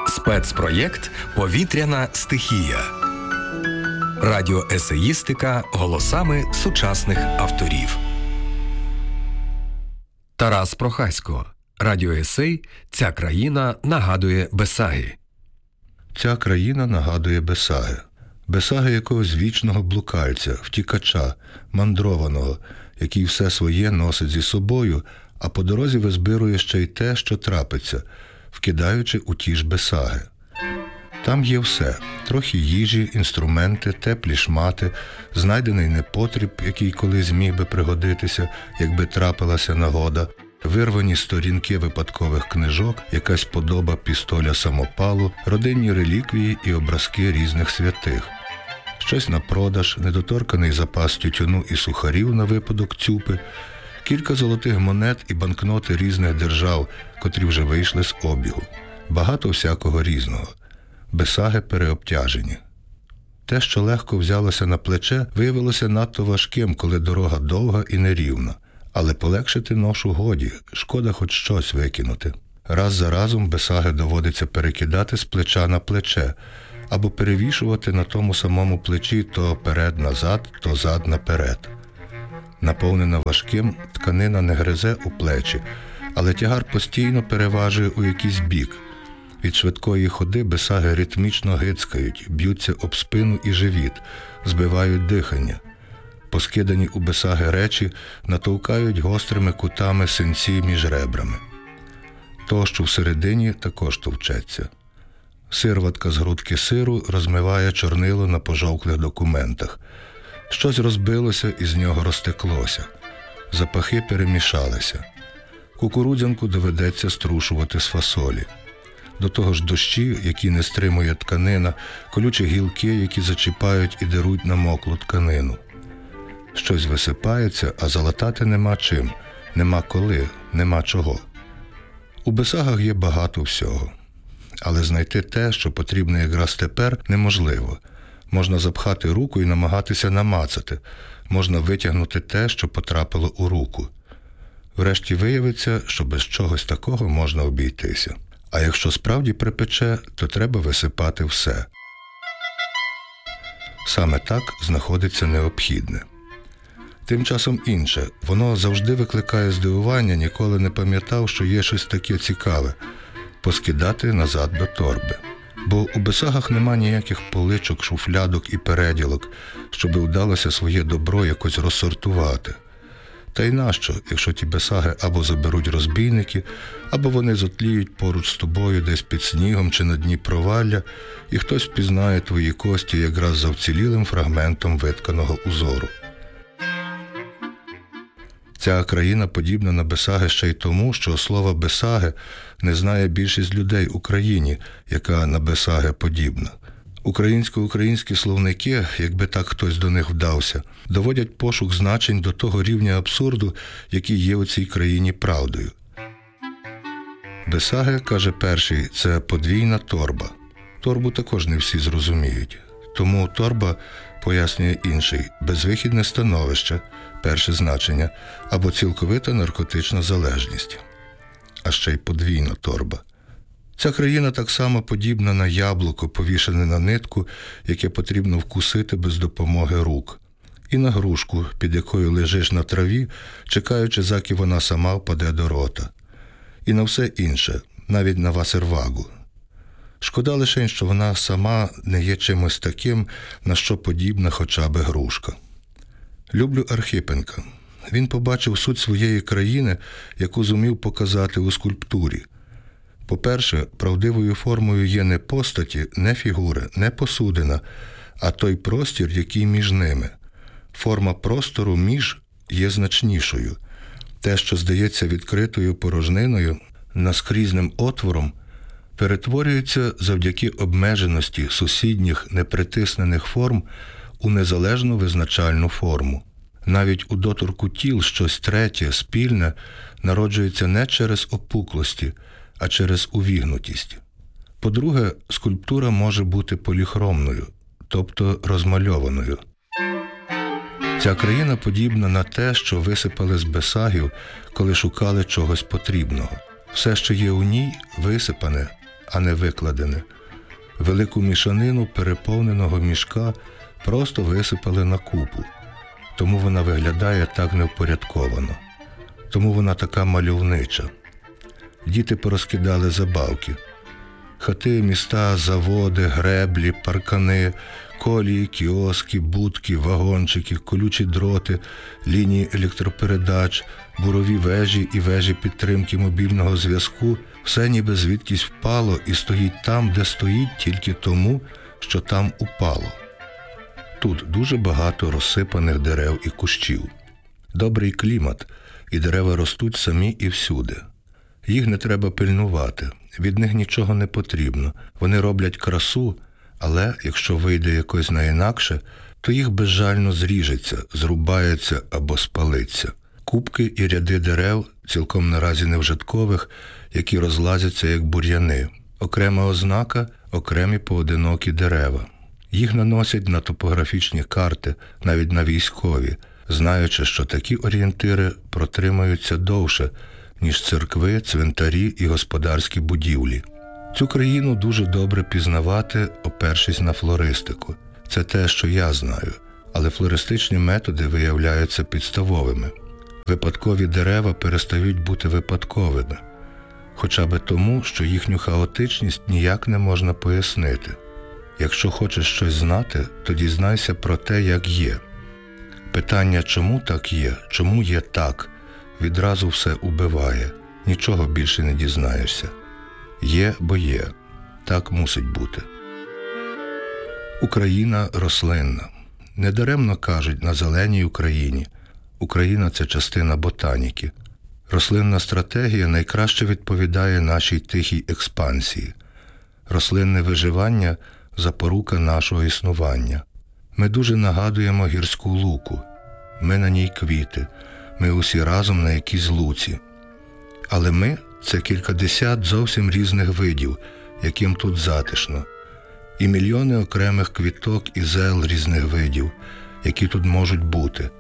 Спецпроєкт «Повітряна стихія». Радіоесеїстика голосами сучасних авторів. Тарас Прохасько. Радіоесей «Ця країна нагадує Бесаги». Ця країна нагадує Бесаги. Бесаги якогось вічного блукальця, втікача, мандрованого, який все своє носить зі собою, а по дорозі визбирує ще й те, що трапиться, вкидаючи у ті ж Бесаги. Там є все – трохи їжі, інструменти, теплі шмати, знайдений непотріб, який колись міг би пригодитися, якби трапилася нагода, вирвані сторінки випадкових книжок, якась подоба пістоля самопалу, родинні реліквії і образки різних святих. Щось на продаж, недоторканий запас тютюну і сухарів на випадок цюпи, кілька золотих монет і банкноти різних держав, котрі вже вийшли з обігу. Багато всякого різного. Бесаги переобтяжені. Те, що легко взялося на плече, виявилося надто важким, коли дорога довга і нерівна. Але полегшити ношу годі, шкода хоч щось викинути. Раз за разом Бесаги доводиться перекидати з плеча на плече, або перевішувати на тому самому плечі то перед-назад, то зад-наперед. Наповнена важким, тканина не гризе у плечі, але тягар постійно переважує у якийсь бік. Від швидкої ходи Бесаги ритмічно гицькають, б'ються об спину і живіт, збивають дихання. Поскидані у Бесаги речі натовкають гострими кутами синці між ребрами. То, що всередині, також товчеться. Сирватка з грудки сиру розмиває чорнило на пожовклих документах. Щось розбилося і з нього розтеклося. Запахи перемішалися. Кукурудзянку доведеться струшувати з фасолі. До того ж дощі, які не стримує тканина, колючі гілки, які зачіпають і деруть намоклу тканину. Щось висипається, а залатати нема чим, нема коли, нема чого. У Бесагах є багато всього. Але знайти те, що потрібно якраз тепер, неможливо. Можна запхати руку і намагатися намацати. Можна витягнути те, що потрапило у руку. Врешті виявиться, що без чогось такого можна обійтися. А якщо справді припече, то треба висипати все. Саме так знаходиться необхідне. Тим часом інше. Воно завжди викликає здивування, ніколи не пам'ятав, що є щось таке цікаве – поскидати назад до торби. Бо у Бесагах нема ніяких поличок, шуфлядок і переділок, щоби вдалося своє добро якось розсортувати. Та й нащо, якщо ті Бесаги або заберуть розбійники, або вони зотліють поруч з тобою десь під снігом чи на дні провалля, і хтось впізнає твої кості якраз за вцілілим фрагментом витканого узору. Ця країна подібна на Бесаги ще й тому, що слова Бесаги не знає більшість людей у країні, яка на Бесаги подібна. Українсько-українські словники, якби так хтось до них вдався, доводять пошук значень до того рівня абсурду, який є у цій країні правдою. Бесаги, каже перший, це подвійна торба. Торбу також не всі зрозуміють. Тому торба, пояснює інший, безвихідне становище, перше значення, або цілковита наркотична залежність. А ще й подвійна торба. Ця країна так само подібна на яблуко, повішене на нитку, яке потрібно вкусити без допомоги рук. І на грушку, під якою лежиш на траві, чекаючи, заки вона сама впаде до рота. І на все інше, навіть на васервагу. Шкода лише, що вона сама не є чимось таким, на що подібна хоча б грушка. Люблю Архипенка. Він побачив суть своєї країни, яку зумів показати у скульптурі. По-перше, правдивою формою є не постаті, не фігури, не посудина, а той простір, який між ними. Форма простору між є значнішою. Те, що здається відкритою порожниною, наскрізним отвором, перетворюється завдяки обмеженості сусідніх непритиснених форм у незалежну визначальну форму. Навіть у доторку тіл щось третє, спільне, народжується не через опуклості, а через увігнутість. По-друге, скульптура може бути поліхромною, тобто розмальованою. Ця країна подібна на те, що висипали з Бесагів, коли шукали чогось потрібного. Все, що є у ній, висипане, а не викладене. Велику мішанину переповненого мішка просто висипали на купу. Тому вона виглядає так невпорядковано. Тому вона така мальовнича. Діти порозкидали забавки. Хати, міста, заводи, греблі, паркани, колії, кіоски, будки, вагончики, колючі дроти, лінії електропередач, бурові вежі і вежі підтримки мобільного зв'язку – все ніби звідкись впало і стоїть там, де стоїть, тільки тому, що там упало. Тут дуже багато розсипаних дерев і кущів. Добрий клімат, і дерева ростуть самі і всюди. Їх не треба пильнувати, від них нічого не потрібно. Вони роблять красу, але якщо вийде якось на інакше, то їх безжально зріжеться, зрубається або спалиться. Купки і ряди дерев, цілком наразі невжиткових, які розлазяться як бур'яни. Окрема ознака – окремі поодинокі дерева. Їх наносять на топографічні карти, навіть на військові, знаючи, що такі орієнтири протримаються довше, ніж церкви, цвинтарі і господарські будівлі. Цю країну дуже добре пізнавати, опершись на флористику. Це те, що я знаю, але флористичні методи виявляються підставовими. Випадкові дерева перестають бути випадковими, хоча би тому, що їхню хаотичність ніяк не можна пояснити. Якщо хочеш щось знати, то дізнайся про те, як є. Питання, чому так є, чому є так, відразу все убиває, нічого більше не дізнаєшся. Є, бо є. Так мусить бути. Україна рослинна. Недаремно кажуть на зеленій Україні. Україна – це частина ботаніки. Рослинна стратегія найкраще відповідає нашій тихій експансії. Рослинне виживання – запорука нашого існування. Ми дуже нагадуємо гірську луку. Ми на ній квіти. Ми усі разом на якійсь луці. Але ми – це кількадесят зовсім різних видів, яким тут затишно. І мільйони окремих квіток і зел різних видів, які тут можуть бути.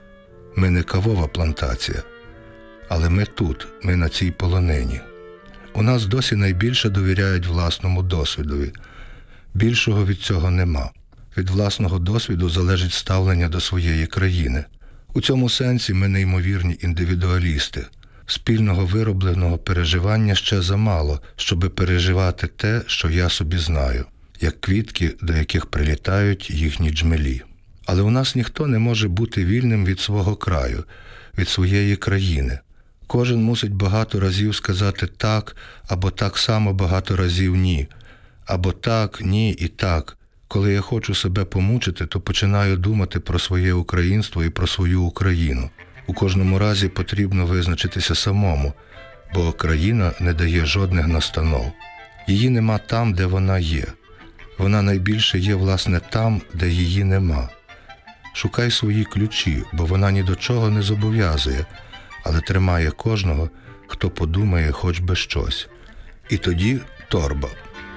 Ми не кавова плантація, але ми тут, ми на цій полонині. У нас досі найбільше довіряють власному досвідові. Більшого від цього нема. Від власного досвіду залежить ставлення до своєї країни. У цьому сенсі ми неймовірні індивідуалісти. Спільного виробленого переживання ще замало, щоби переживати те, що я собі знаю, як квітки, до яких прилітають їхні джмелі. Але у нас ніхто не може бути вільним від свого краю, від своєї країни. Кожен мусить багато разів сказати «так» або так само багато разів «ні», або «так», «ні» і «так». Коли я хочу себе помучити, то починаю думати про своє українство і про свою Україну. У кожному разі потрібно визначитися самому, бо країна не дає жодних настанов. Її нема там, де вона є. Вона найбільше є, власне, там, де її нема. Шукай свої ключі, бо вона ні до чого не зобов'язує, але тримає кожного, хто подумає хоч би щось. І тоді торба.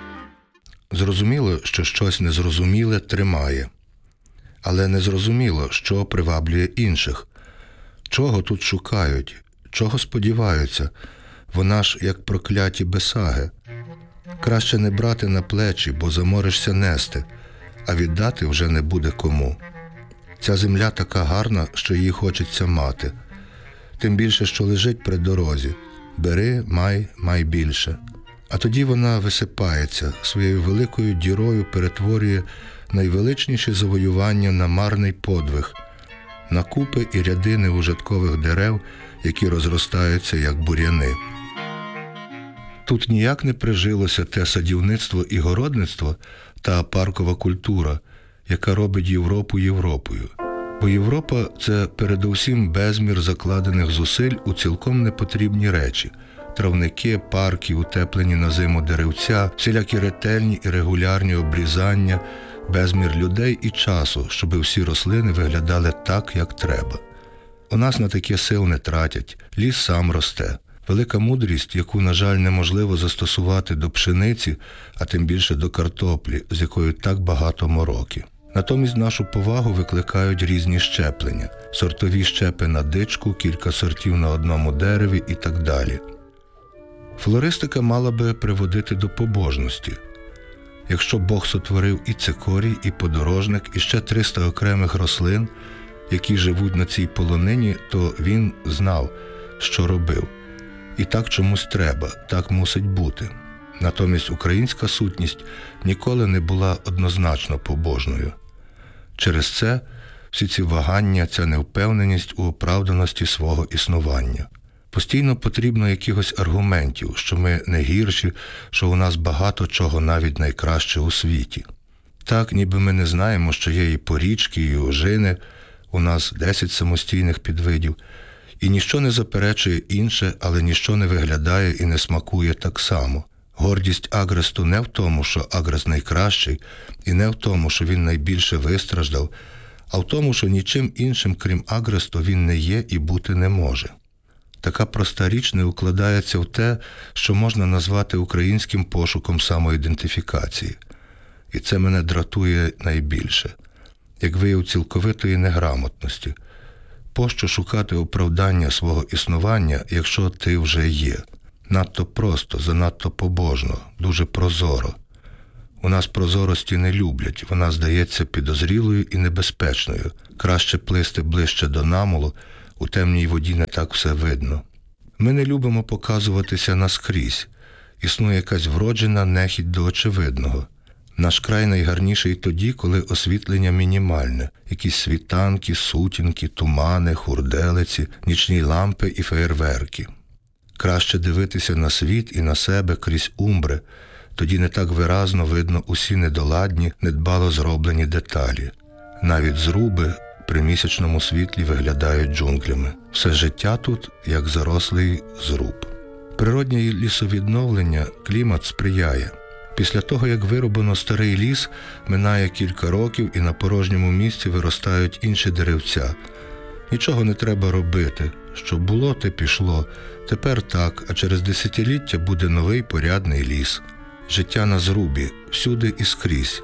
Зрозуміло, що щось незрозуміле тримає. Але незрозуміло, що приваблює інших. Чого тут шукають? Чого сподіваються? Вона ж як прокляті бесаги. Краще не брати на плечі, бо заморишся нести, а віддати вже не буде кому. Ця земля така гарна, що її хочеться мати. Тим більше, що лежить при дорозі. Бери, май більше. А тоді вона висипається, своєю великою дірою перетворює найвеличніші завоювання на марний подвиг, на купи і ряди неужиткових дерев, які розростаються, як бур'яни. Тут ніяк не прижилося те садівництво і городництво та паркова культура, яка робить Європу Європою. Бо Європа – це передусім безмір закладених зусиль у цілком непотрібні речі – травники, парки, утеплені на зиму деревця, всілякі ретельні і регулярні обрізання, безмір людей і часу, щоби всі рослини виглядали так, як треба. У нас на таке сил не тратять, ліс сам росте. Велика мудрість, яку, на жаль, неможливо застосувати до пшениці, а тим більше до картоплі, з якою так багато мороки. Натомість нашу повагу викликають різні щеплення. Сортові щепи на дичку, кілька сортів на одному дереві і так далі. Флористика мала би приводити до побожності. Якщо Бог сотворив і цикорій, і подорожник, і ще 300 окремих рослин, які живуть на цій полонині, то він знав, що робив. І так чомусь треба, так мусить бути. Натомість українська сутність ніколи не була однозначно побожною. Через це всі ці вагання, ця невпевненість у оправданості свого існування. Постійно потрібно якихось аргументів, що ми не гірші, що у нас багато чого навіть найкраще у світі. Так, ніби ми не знаємо, що є і порічки, і ожини, у нас 10 самостійних підвидів, і ніщо не заперечує інше, але ніщо не виглядає і не смакує так само. Гордість агресту не в тому, що агрест найкращий, і не в тому, що він найбільше вистраждав, а в тому, що нічим іншим, крім агресту, він не є і бути не може. Така проста річ не укладається в те, що можна назвати українським пошуком самоідентифікації. І це мене дратує найбільше, як вияв цілковитої неграмотності. Пощо шукати оправдання свого існування, якщо ти вже є? Надто просто, занадто побожно, дуже прозоро. У нас прозорості не люблять, вона здається підозрілою і небезпечною. Краще плисти ближче до намолу, у темній воді не так все видно. Ми не любимо показуватися наскрізь. Існує якась вроджена нехідь до очевидного. Наш край найгарніший тоді, коли освітлення мінімальне. Якісь світанки, сутінки, тумани, хурделиці, нічні лампи і феєрверки. Краще дивитися на світ і на себе крізь умбри, тоді не так виразно видно усі недоладні, недбало зроблені деталі. Навіть зруби при місячному світлі виглядають джунглями. Все життя тут, як зарослий зруб. Природнє лісовідновлення, клімат сприяє. Після того, як вирубано старий ліс, минає кілька років і на порожньому місці виростають інші деревця. Нічого не треба робити. Що було, те пішло. Тепер так, а через десятиліття буде новий порядний ліс. Життя на зрубі, всюди і скрізь.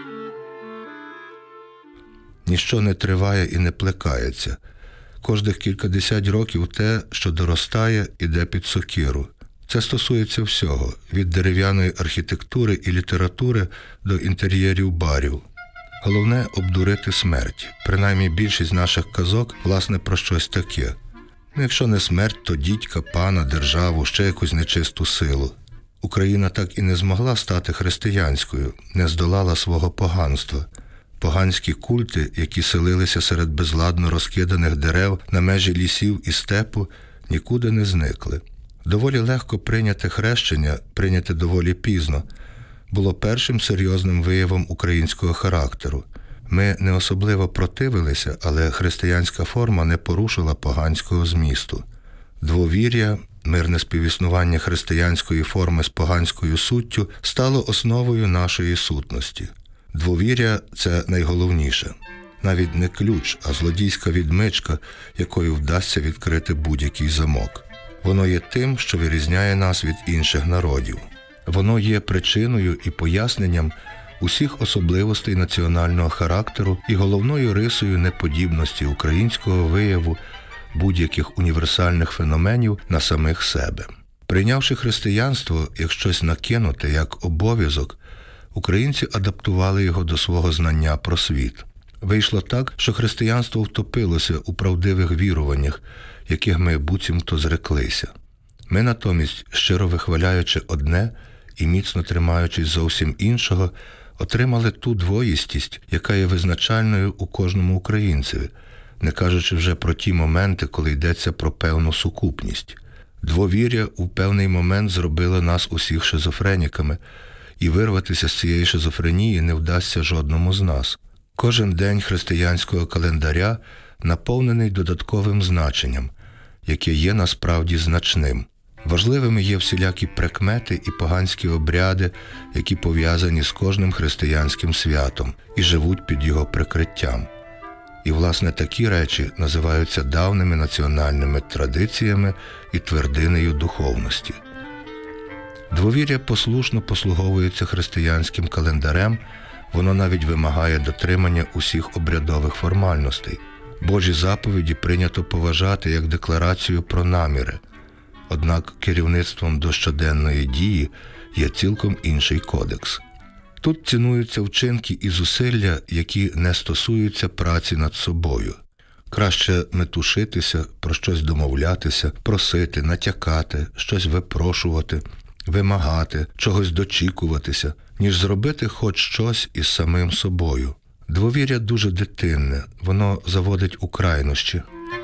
Ніщо не триває і не плекається. Кожних кількадесят років те, що доростає, іде під сокиру. Це стосується всього, від дерев'яної архітектури і літератури до інтер'єрів барів. Головне – обдурити смерть. Принаймні більшість наших казок, власне, про щось таке. Якщо не смерть, то дідька, пана, державу, ще якусь нечисту силу. Україна так і не змогла стати християнською, не здолала свого поганства. Поганські культи, які селилися серед безладно розкиданих дерев на межі лісів і степу, нікуди не зникли. Доволі легко прийняте хрещення, прийняте доволі пізно, було першим серйозним виявом українського характеру. Ми не особливо противилися, але християнська форма не порушила поганського змісту. Двовір'я, мирне співіснування християнської форми з поганською суттю стало основою нашої сутності. Двовір'я – це найголовніше. Навіть не ключ, а злодійська відмичка, якою вдасться відкрити будь-який замок. Воно є тим, що вирізняє нас від інших народів. Воно є причиною і поясненням усіх особливостей національного характеру і головною рисою неподібності українського вияву будь-яких універсальних феноменів на самих себе. Прийнявши християнство як щось накинуте, як обов'язок, українці адаптували його до свого знання про світ. Вийшло так, що християнство втопилося у правдивих віруваннях, яких ми буцімто зреклися. Ми натомість, щиро вихваляючи одне і міцно тримаючись зовсім іншого, отримали ту двоїстість, яка є визначальною у кожному українцеві, не кажучи вже про ті моменти, коли йдеться про певну сукупність. Двовір'я у певний момент зробило нас усіх шизофреніками, і вирватися з цієї шизофренії не вдасться жодному з нас. Кожен день християнського календаря наповнений додатковим значенням, яке є насправді значним. Важливими є всілякі прикмети і поганські обряди, які пов'язані з кожним християнським святом і живуть під його прикриттям. І, власне, такі речі називаються давними національними традиціями і твердинею духовності. Двовір'я послушно послуговується християнським календарем, воно навіть вимагає дотримання усіх обрядових формальностей. Божі заповіді прийнято поважати як декларацію про наміри. Однак керівництвом до щоденної дії є цілком інший кодекс. Тут цінуються вчинки і зусилля, які не стосуються праці над собою. Краще метушитися, про щось домовлятися, просити, натякати, щось випрошувати, вимагати, чогось дочікуватися, ніж зробити хоч щось із самим собою. Двовір'я дуже дитинне, воно заводить у крайнощі.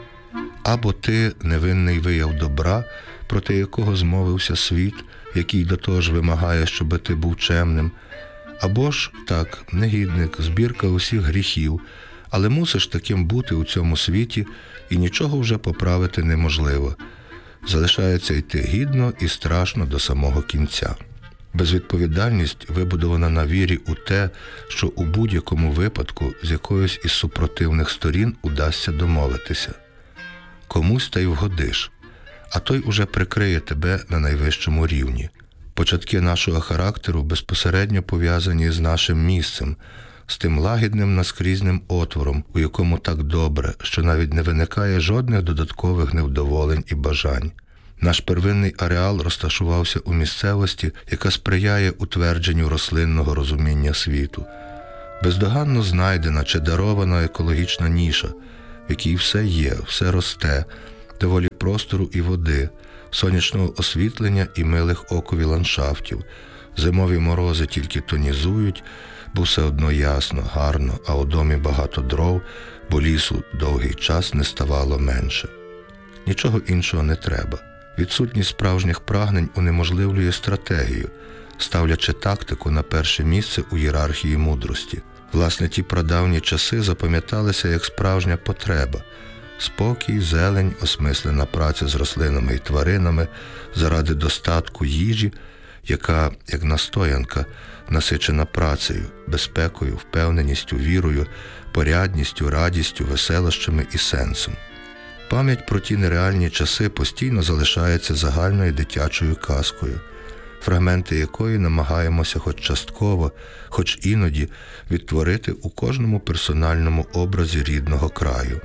Або ти невинний вияв добра, проти якого змовився світ, який до того ж вимагає, щоб ти був чемним, або ж, так, негідник, збірка усіх гріхів, але мусиш таким бути у цьому світі, і нічого вже поправити неможливо. Залишається йти гідно і страшно до самого кінця. Безвідповідальність вибудована на вірі у те, що у будь-якому випадку з якоюсь із супротивних сторін удасться домовитися. Комусь та й вгодиш, а той уже прикриє тебе на найвищому рівні. Початки нашого характеру безпосередньо пов'язані з нашим місцем, з тим лагідним наскрізним отвором, у якому так добре, що навіть не виникає жодних додаткових невдоволень і бажань. Наш первинний ареал розташувався у місцевості, яка сприяє утвердженню рослинного розуміння світу. Бездоганно знайдена чи дарована екологічна ніша, в якій все є, все росте, доволі простору і води, сонячного освітлення і милих окові ландшафтів. Зимові морози тільки тонізують, бо все одно ясно, гарно, а у домі багато дров, бо лісу довгий час не ставало менше. Нічого іншого не треба. Відсутність справжніх прагнень унеможливлює стратегію, ставлячи тактику на перше місце у ієрархії мудрості. Власне, ті прадавні часи запам'яталися як справжня потреба. Спокій, зелень, осмислена праця з рослинами і тваринами заради достатку їжі, яка, як настоянка, насичена працею, безпекою, впевненістю, вірою, порядністю, радістю, веселощами і сенсом. Пам'ять про ті нереальні часи постійно залишається загальною дитячою казкою, фрагменти якої намагаємося хоч частково, хоч іноді відтворити у кожному персональному образі рідного краю.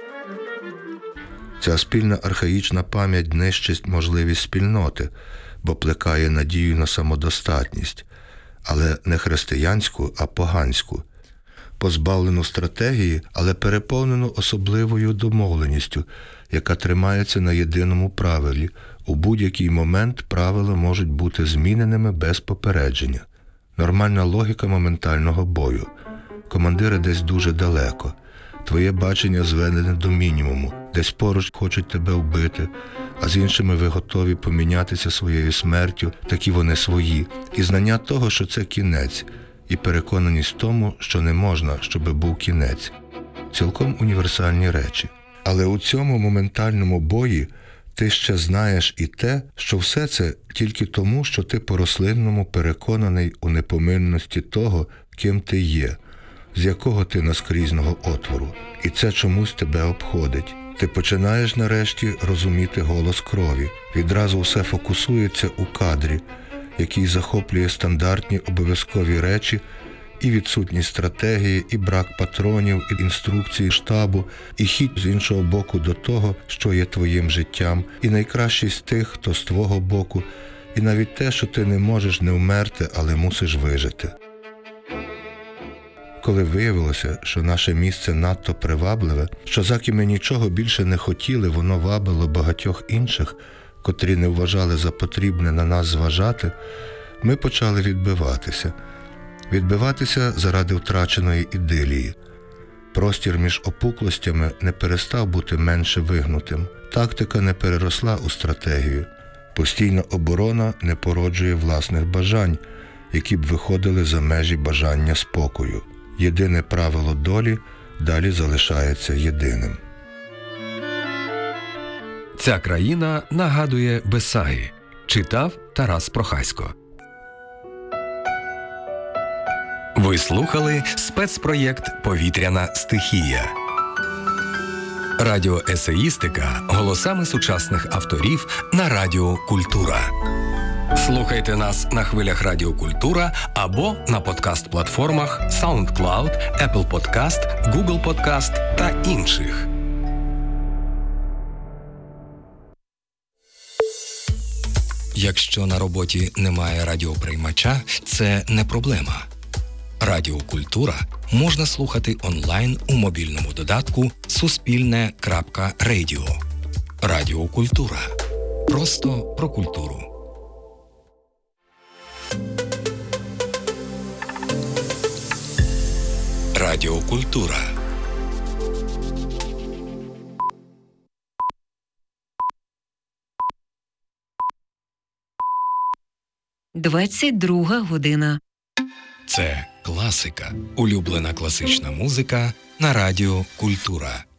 Ця спільна архаїчна пам'ять нищить можливість спільноти, бо плекає надію на самодостатність, але не християнську, а поганську, позбавлену стратегії, але переповнену особливою домовленістю, яка тримається на єдиному правилі. У будь-який момент правила можуть бути зміненими без попередження. Нормальна логіка моментального бою. Командири десь дуже далеко. Твоє бачення зведене до мінімуму. Десь поруч хочуть тебе вбити, а з іншими ви готові помінятися своєю смертю, такі вони свої. І знання того, що це кінець, і переконаність в тому, що не можна, щоби був кінець. Цілком універсальні речі. Але у цьому моментальному бої ти ще знаєш і те, що все це тільки тому, що ти по-рослинному переконаний у непоминності того, ким ти є, з якого ти наскрізного отвору. І це чомусь тебе обходить. Ти починаєш нарешті розуміти голос крові. Відразу все фокусується у кадрі, який захоплює стандартні обов'язкові речі, і відсутність стратегії, і брак патронів, і інструкції штабу, і хід з іншого боку до того, що є твоїм життям, і найкращий з тих, хто з твого боку, і навіть те, що ти не можеш не вмерти, але мусиш вижити. Коли виявилося, що наше місце надто привабливе, що за ким ми нічого більше не хотіли, воно вабило багатьох інших, котрі не вважали за потрібне на нас зважати, ми почали відбиватися. Відбиватися заради втраченої ідилії. Простір між опуклостями не перестав бути менше вигнутим. Тактика не переросла у стратегію. Постійна оборона не породжує власних бажань, які б виходили за межі бажання спокою. Єдине правило долі далі залишається єдиним. Ця країна нагадує Бесагі. Читав Тарас Прохасько. Ви слухали спецпроєкт «Повітряна стихія». Радіоесеїстика голосами сучасних авторів на Радіо Культура. Слухайте нас на хвилях Радіо Культура або на подкаст-платформах SoundCloud, Apple Podcast, Google Podcast та інших. Якщо на роботі немає радіоприймача, це не проблема. Радіокультура можна слухати онлайн у мобільному додатку Суспільне.Радіо. Радіокультура. Просто про культуру. Радіокультура. Двадцять-друга година. Це класика. Улюблена класична музика на Радіо Культура.